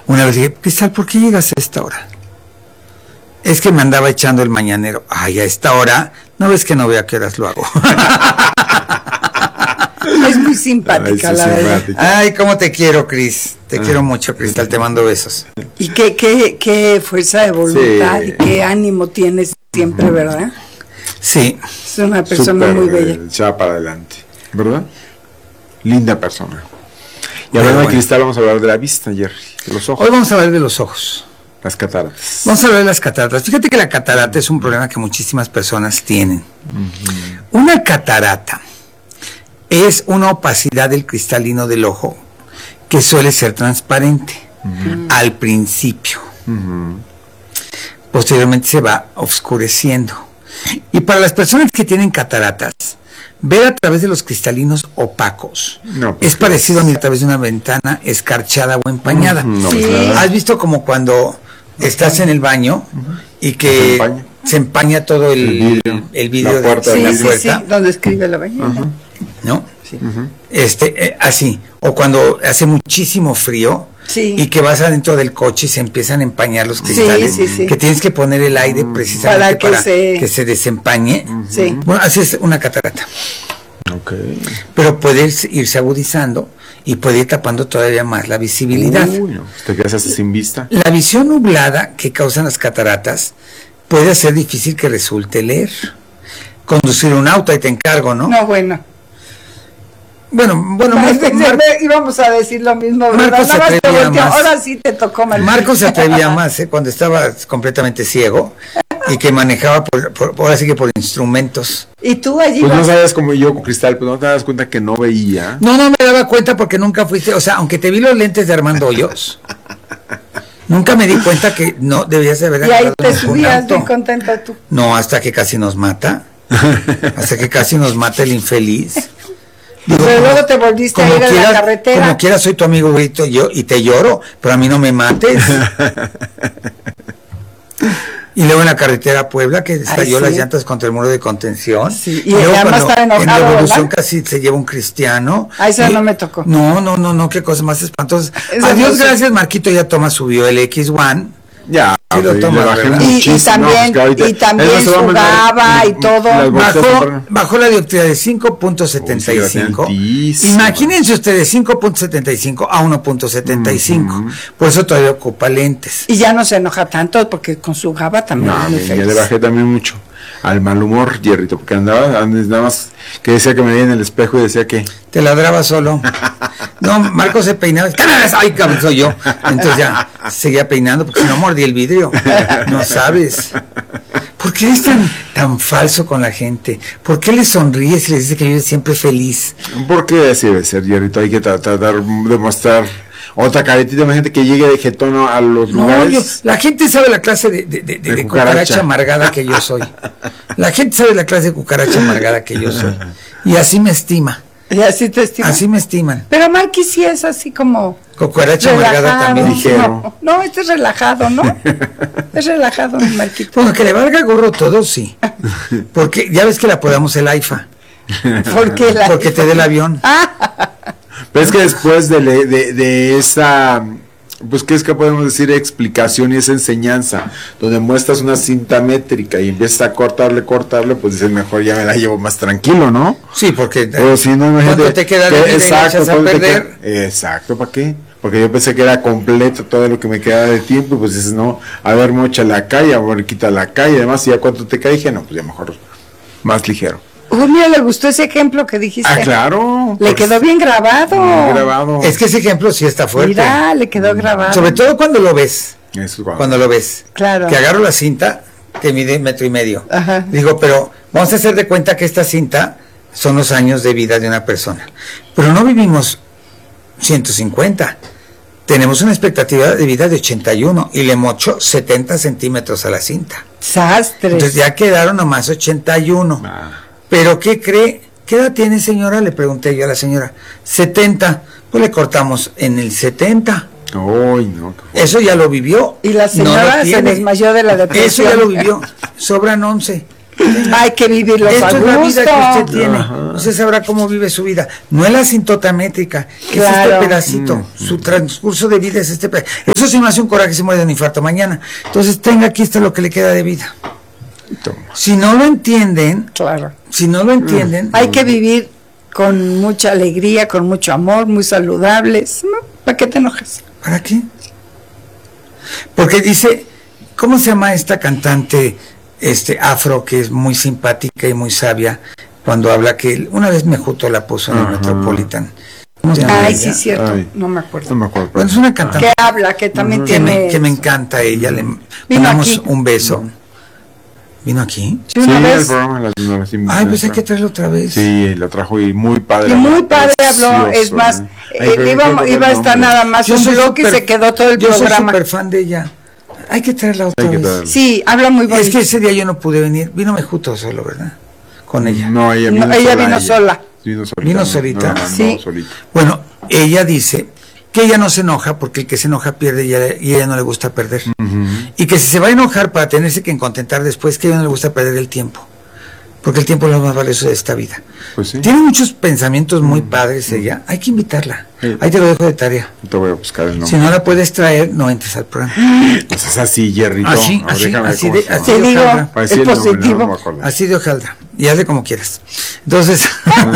Una vez dije, Cristal, ¿por qué llegas a esta hora? Es que me andaba echando el mañanero. Ay, a esta hora, ¿no ves que no veo a qué horas lo hago? Es muy simpática, la verdad. Ay, cómo te quiero, Cris. Te quiero mucho, Cristal, te mando besos. Y qué fuerza de voluntad y qué ánimo tienes siempre, ¿verdad? Sí. Es una persona muy bella. Echada para adelante, ¿verdad? Linda persona. Y hablando de Cristal, vamos a hablar de la vista, Jerry, de los ojos. Hoy vamos a hablar de los ojos. Las cataratas. Vamos a hablar de las cataratas. Fíjate que la catarata es un problema que muchísimas personas tienen. Una catarata es una opacidad del cristalino del ojo que suele ser transparente al principio. Posteriormente se va oscureciendo. Y para las personas que tienen cataratas, ver a través de los cristalinos opacos es parecido a mirar a través de una ventana escarchada o empañada. ¿Has visto como cuando estás en el baño y que se empaña todo el vidrio de la puerta? Sí, donde escribe la bañera. ¿No? Sí. Así. O cuando hace muchísimo frío y que vas adentro del coche y se empiezan a empañar los cristales, que tienes que poner el aire precisamente para que se desempañe. Bueno, así es una catarata. Pero puede irse agudizando y puede ir tapando todavía más la visibilidad. ¿Te quedas hasta sin vista? La visión nublada que causan las cataratas puede hacer difícil que resulte leer. Conducir un auto, ahí te encargo, ¿no? No, bueno, íbamos a decir lo mismo, Marcos se atrevía más. Ahora sí te tocó, Marcos se atrevía más, cuando estaba completamente ciego y que manejaba ahora sí que por instrumentos. ¿Y tú allí? Pues no sabes como yo con Cristal, pues no te das cuenta que no veía. No me daba cuenta porque nunca fuiste, o sea, aunque te vi los lentes de Armando Hoyos, nunca me di cuenta que no debías de haber agarrado. Y ahí te subías bien contenta tú. No, hasta que casi nos mata. Hasta que casi nos mata el infeliz. Digo, pero luego te volviste a ir a la carretera. Como quiera, soy tu amigo, grito yo y te lloro, pero a mí no me mates. Y luego en la carretera a Puebla, que estalló las llantas contra el muro de contención. Y luego además estaba enojado, en la Revolución casi se lleva un cristiano. Eso no me tocó. No, qué cosa más espantosa. Adiós, gracias, Marquito, ya subió el X1. Ya, sí lo toma, y también jugaba y todo. Bajó la dioptría de 5.75. Imagínense ustedes 5.75 a 1.75. Por eso todavía ocupa lentes. Y ya no se enoja tanto porque con su java también. Ya le bajé también mucho al mal humor, Jerrito, porque andaba nada más que decía que me veía en el espejo y decía que te ladraba solo. No, Marcos se peinaba. Ay, cabrón, soy yo. Entonces ya seguía peinando porque si no mordí el vidrio. No sabes. ¿Por qué eres tan falso con la gente? ¿Por qué le sonríes y le dices que vives siempre feliz? Porque así debe ser, Jerrito. Hay que tratar de mostrar otra caretita. Imagínate que llegue de jetón a los lugares. La gente sabe la clase de cucaracha amargada que yo soy. La gente sabe la clase de cucaracha amargada que yo soy. Y así me estima. ¿Y así te estiman? Así me estiman. Pero Marqui sí es así como cucaracha amargada también dijeron. No, este es relajado, ¿no? Es relajado, mi Marquito. Bueno, que le valga gorro todo, sí. Porque ya ves que la podamos el AIFA. Porque te dé el avión. Pero es que después de esa, pues qué es que podemos decir, explicación y esa enseñanza, donde muestras una cinta métrica y empiezas a cortarle, pues dices, mejor ya me la llevo más tranquilo, ¿no? Sí, porque si no, cuando te queda de exacto, a perder. Exacto, ¿para qué? Porque yo pensé que era completo todo lo que me quedaba de tiempo, pues dices, no, a ver, mocha la calle, a ver, quita la calle, además, y ya cuánto te cae, dije, no, pues ya mejor, más ligero. Mira, le gustó ese ejemplo que dijiste. Claro. Le quedó bien grabado. Es que ese ejemplo sí está fuerte. Mira, le quedó grabado. Sobre todo cuando lo ves. Cuando lo ves. Claro. Que agarro la cinta que mide 1.5 metros. Ajá. Digo, pero vamos a hacer de cuenta que esta cinta son los años de vida de una persona. Pero no vivimos 150. Tenemos una expectativa de vida de 81 y le mocho 70 centímetros a la cinta. Sastres. Entonces ya quedaron nomás 81. ¿Pero qué cree? ¿Qué edad tiene, señora? Le pregunté yo a la señora. 70. Pues le cortamos en el 70. Ay, no. Eso ya lo vivió. Y la señora se desmayó de la depresión. Eso ya lo vivió. Sobran 11. Hay que vivirlo. Esto es la vida que usted tiene. Usted sabrá cómo vive su vida. No es la asintota métrica, claro. Es este pedacito. Su transcurso de vida es este pedacito. Eso sí me hace un coraje, se muere de un infarto mañana. Entonces tenga aquí lo que le queda de vida. Si no lo entienden, hay que vivir con mucha alegría, con mucho amor, muy saludables. ¿Para qué te enojas? ¿Para qué? Porque dice, ¿cómo se llama esta cantante afro que es muy simpática y muy sabia cuando habla que una vez Mejuto la puso en el Metropolitan? ¿Cómo se llama ella? Sí, cierto. No me acuerdo. Bueno, es una cantante que habla, que también tiene que me encanta ella. Le mandamos un beso. ¿Vino aquí? Sí, el programa Ay, pues hay que traerlo otra vez. Sí, lo trajo y muy padre. Y muy padre habló, es más, iba a estar nada más un bloque y se quedó todo el programa. Yo soy súper fan de ella. Hay que traerla otra vez. Sí, habla muy bonito. Es que ese día yo no pude venir. Vino Mejuto solo, ¿verdad? Con ella. No, ella vino sola. Vino solita. Sí. Solita. Bueno, ella dice que ella no se enoja porque el que se enoja pierde y a ella no le gusta perder. Y que si se va a enojar para tenerse que contentar después, que a ella no le gusta perder el tiempo. Porque el tiempo es lo más valioso de esta vida. Pues sí. Tiene muchos pensamientos muy padres ella. Hay que invitarla. Sí. Ahí te lo dejo de tarea. Te voy a buscar el nombre. Si no la puedes traer, no entres al programa. Pues es así, Jerrito. Así de es positivo. Así de hojaldra. Y hazle como quieras. Entonces,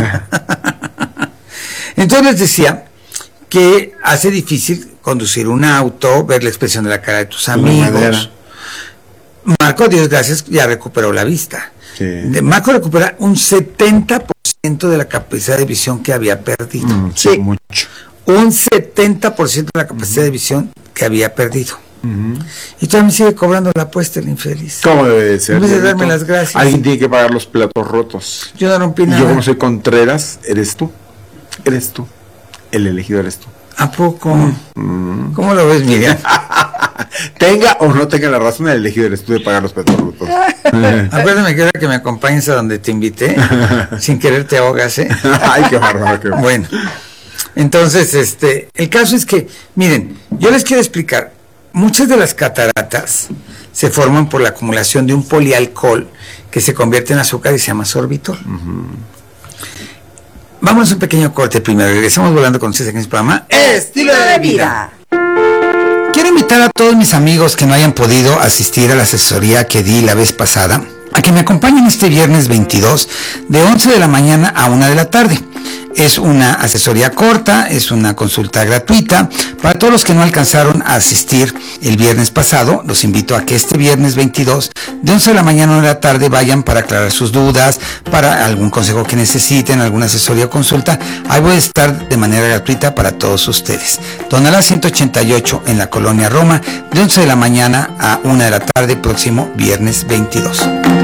les decía que hace difícil conducir un auto, ver la expresión de la cara de tus amigos. Marco, Dios gracias, ya recuperó la vista. Sí. Marco recupera un 70% de la capacidad de visión que había perdido. Sí, mucho. Un 70% de la capacidad de visión que había perdido. Y todavía me sigue cobrando la apuesta el infeliz. ¿Cómo debe de ser? En vez de darme las gracias. Alguien tiene que pagar los platos rotos. Yo no rompí nada. Yo como soy Contreras, eres tú. El elegido eres tú. ¿A poco? ¿Cómo lo ves, Miriam? Tenga o no tenga la razón, el elegido eres tú de pagar los platos rotos. Acuérdame que ahora que me acompañes a donde te invité, sin querer te ahogas, ¿eh? Ay, qué bárbaro. Bueno, entonces, el caso es que, miren, yo les quiero explicar, muchas de las cataratas se forman por la acumulación de un polialcohol que se convierte en azúcar y se llama sorbitol. Vamos a un pequeño corte primero. Regresamos volando con ustedes aquí en el programa Estilo de Vida. Quiero invitar a todos mis amigos que no hayan podido asistir a la asesoría que di la vez pasada a que me acompañen este viernes 22 de 11 de la mañana a 1 de la tarde. Es una asesoría corta, es una consulta gratuita. Para todos los que no alcanzaron a asistir el viernes pasado, los invito a que este viernes 22, de 11 de la mañana a 1 de la tarde, vayan para aclarar sus dudas, para algún consejo que necesiten, alguna asesoría o consulta. Ahí voy a estar de manera gratuita para todos ustedes. Tonalá 188 en la Colonia Roma, de 11 de la mañana a 1 de la tarde, próximo viernes 22.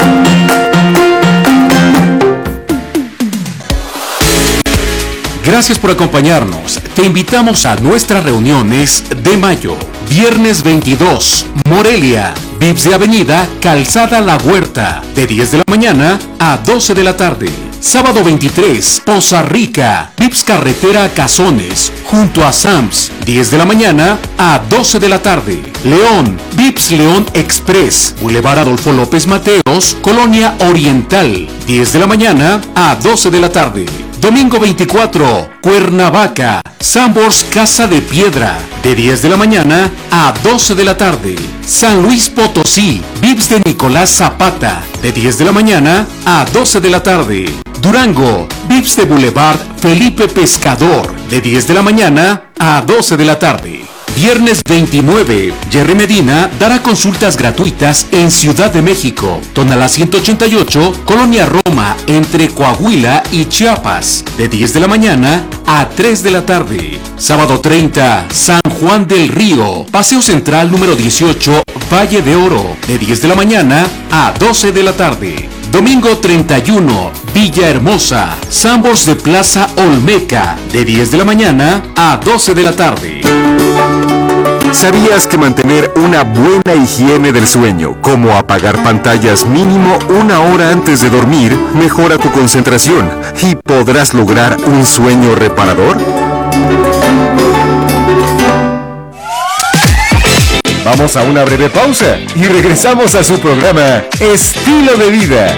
Gracias por acompañarnos. Te invitamos a nuestras reuniones de mayo. Viernes 22, Morelia. VIPS de Avenida, Calzada La Huerta, de 10 de la mañana a 12 de la tarde. Sábado 23, Poza Rica, VIPS Carretera Cazones, junto a Sams, 10 de la mañana a 12 de la tarde. León, VIPS León Express, Boulevard Adolfo López Mateos, Colonia Oriental, 10 de la mañana a 12 de la tarde. Domingo 24, Cuernavaca, Sambors Casa de Piedra, de 10 de la mañana a 12 de la tarde. San Luis Potosí, VIPS de Nicolás Zapata, de 10 de la mañana a 12 de la tarde. Durango, VIPS de Boulevard Felipe Pescador, de 10 de la mañana a 12 de la tarde. Viernes 29, Jerry Medina dará consultas gratuitas en Ciudad de México, Tonalá 188, Colonia Roma, entre Coahuila y Chiapas, de 10 de la mañana a 3 de la tarde. Sábado 30, San Juan del Río, Paseo Central número 18, Valle de Oro, de 10 de la mañana a 12 de la tarde. Domingo 31, Villahermosa, Sambors de Plaza Olmeca, de 10 de la mañana a 12 de la tarde. ¿Sabías que mantener una buena higiene del sueño, como apagar pantallas mínimo 1 hora antes de dormir, mejora tu concentración y podrás lograr un sueño reparador? Vamos a una breve pausa y regresamos a su programa Estilo de Vida.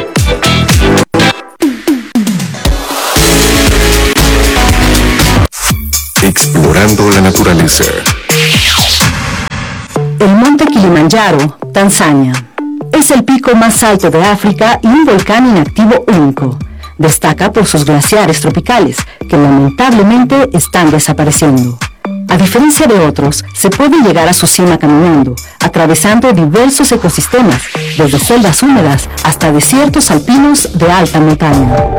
Explorando la naturaleza. El monte Kilimanjaro, Tanzania. Es el pico más alto de África y un volcán inactivo único. Destaca por sus glaciares tropicales, que lamentablemente están desapareciendo. A diferencia de otros, se puede llegar a su cima caminando, atravesando diversos ecosistemas, desde selvas húmedas hasta desiertos alpinos de alta montaña.